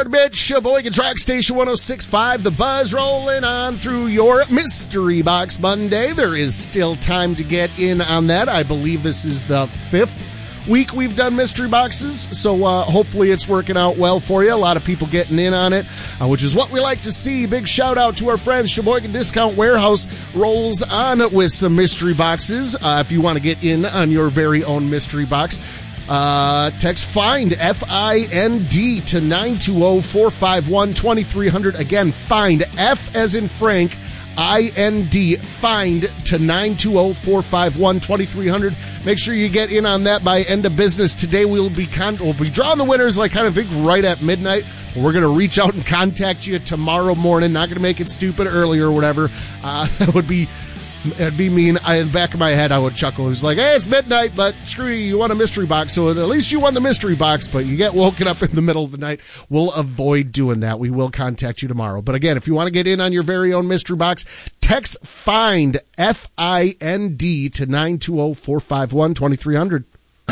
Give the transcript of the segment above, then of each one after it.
Jared Mitch, Sheboygan Track Station 106.5. The Buzz rolling on through your Mystery Box Monday. There is still time to get in on that. I believe this is the 5th week we've done mystery boxes, so hopefully it's working out well for you. A lot of people getting in on it, which is what we like to see. Big shout out to our friends. Sheboygan Discount Warehouse rolls on with some mystery boxes. If you want to get in on your very own mystery box, text FIND, F-I-N-D, to 920-451-2300. Again, FIND, F as in Frank, I-N-D, FIND, to 920-451-2300. Make sure you get in on that by end of business today. We'll be drawing the winners, like, kind of think right at midnight. We're going to reach out and contact you tomorrow morning. Not going to make it stupid early or whatever. It'd be mean. In the back of my head, I would chuckle. It's like, hey, it's midnight, but screw you won a mystery box. So at least you won the mystery box, but you get woken up in the middle of the night. We'll avoid doing that. We will contact you tomorrow. But again, if you want to get in on your very own mystery box, text FIND, F-I-N-D, to 920-451-2300.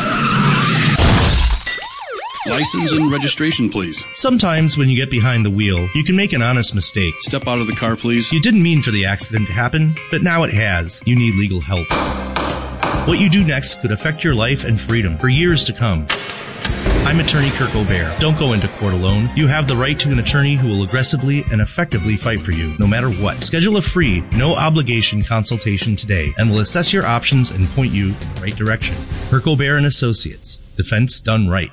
License and registration, please. Sometimes when you get behind the wheel, you can make an honest mistake. Step out of the car, please. You didn't mean for the accident to happen, but now it has. You need legal help. What you do next could affect your life and freedom for years to come. I'm attorney Kirk O'Bear. Don't go into court alone. You have the right to an attorney who will aggressively and effectively fight for you, no matter what. Schedule a free, no-obligation consultation today, and we'll assess your options and point you in the right direction. Kirk O'Bear and Associates. Defense done right.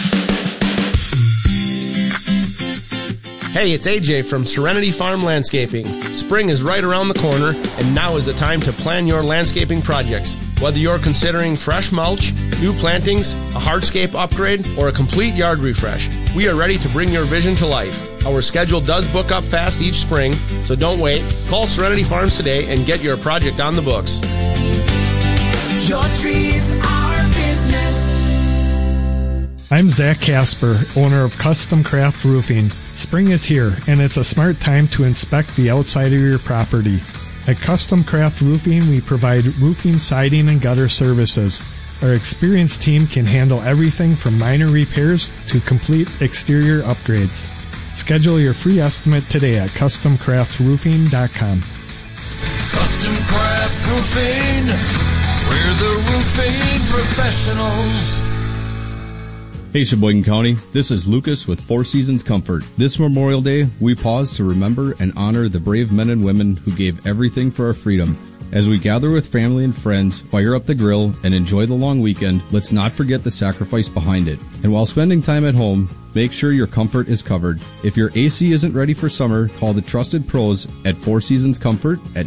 Hey, it's AJ from Serenity Farm Landscaping. Spring is right around the corner, and now is the time to plan your landscaping projects. Whether you're considering fresh mulch, new plantings, a hardscape upgrade, or a complete yard refresh, we are ready to bring your vision to life. Our schedule does book up fast each spring, so don't wait. Call Serenity Farms today and get your project on the books. Your trees are business. I'm Zach Casper, owner of Custom Craft Roofing. Spring is here, and it's a smart time to inspect the outside of your property. At Custom Craft Roofing, we provide roofing, siding, and gutter services. Our experienced team can handle everything from minor repairs to complete exterior upgrades. Schedule your free estimate today at CustomCraftRoofing.com. Custom Craft Roofing, we're the roofing professionals. Hey Sheboygan County, this is Lucas with Four Seasons Comfort. This Memorial Day, we pause to remember and honor the brave men and women who gave everything for our freedom. As we gather with family and friends, fire up the grill, and enjoy the long weekend, let's not forget the sacrifice behind it. And while spending time at home, make sure your comfort is covered. If your AC isn't ready for summer, call the trusted pros at Four Seasons Comfort at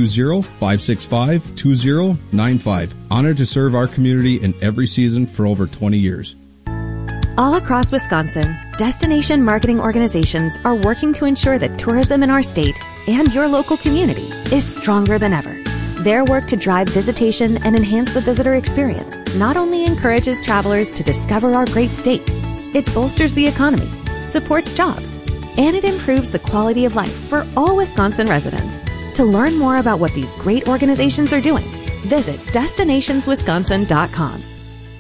920-565-2095. Honored to serve our community in every season for over 20 years. All across Wisconsin, destination marketing organizations are working to ensure that tourism in our state and your local community is stronger than ever. Their work to drive visitation and enhance the visitor experience not only encourages travelers to discover our great state, it bolsters the economy, supports jobs, and it improves the quality of life for all Wisconsin residents. To learn more about what these great organizations are doing, visit destinationswisconsin.com.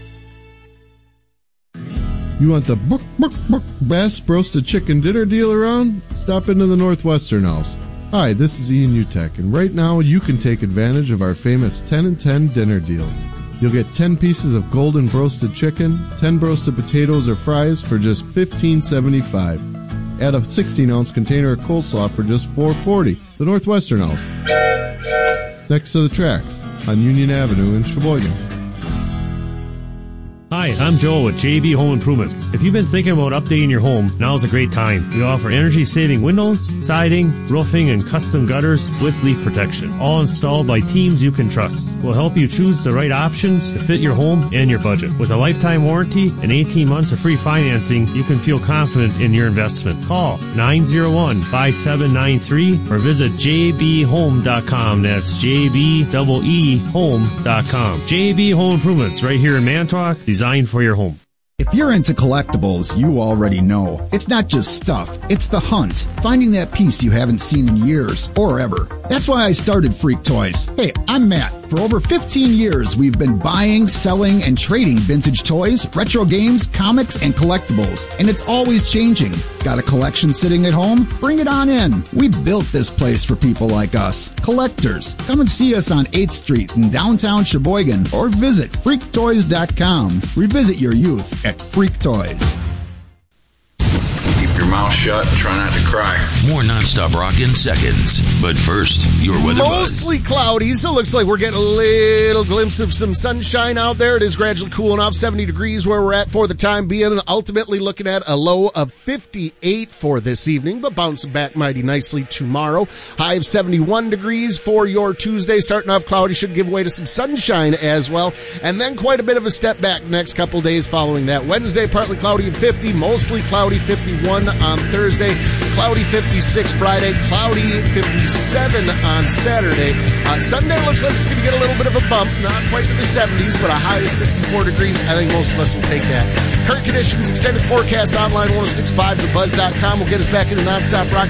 You want the best roasted chicken dinner deal around? Stop into the Northwestern House. Hi, this is Ian Utek, and right now you can take advantage of our famous 10 and 10 dinner deal. You'll get 10 pieces of golden roasted chicken, 10 roasted potatoes or fries for just $15.75. Add a 16-ounce container of coleslaw for just $4.40. The Northwestern House, next to the tracks on Union Avenue in Sheboygan. Hi, I'm Joel with JB Home Improvements. If you've been thinking about updating your home, now's a great time. We offer energy-saving windows, siding, roofing, and custom gutters with leak protection, all installed by teams you can trust. We'll help you choose the right options to fit your home and your budget. With a lifetime warranty and 18 months of free financing, you can feel confident in your investment. Call 901-5793 or visit jbhome.com. That's jbeehome.com. JB Home Improvements right here in Manitowoc. Designed for your home. If you're into collectibles, you already know. It's not just stuff, it's the hunt. Finding that piece you haven't seen in years or ever. That's why I started Freak Toys. Hey, I'm Matt For over 15 years, we've been buying, selling, and trading vintage toys, retro games, comics, and collectibles. And it's always changing. Got a collection sitting at home? Bring it on in. We built this place for people like us, collectors. Come and see us on 8th Street in downtown Sheboygan or visit freaktoys.com. Revisit your youth at Freak Toys. Keep your mouth shut and try not to cry. More nonstop rock in seconds. But first, your weather Mostly cloudy, so it looks like we're getting a little glimpse of some sunshine out there. It is gradually cooling off, 70 degrees where we're at for the time being. Ultimately looking at a low of 58 for this evening, but bouncing back mighty nicely tomorrow. High of 71 degrees for your Tuesday. Starting off cloudy, should give way to some sunshine as well. And then quite a bit of a step back next couple days following that. Wednesday, partly cloudy and 50, mostly cloudy, 51 on Thursday, cloudy 56 Friday, cloudy 57 on Saturday. Sunday looks like it's going to get a little bit of a bump, not quite to the 70s, but a high of 64 degrees. I think most of us will take that. Current conditions, extended forecast online, 1065thebuzz.com will get us back into nonstop rock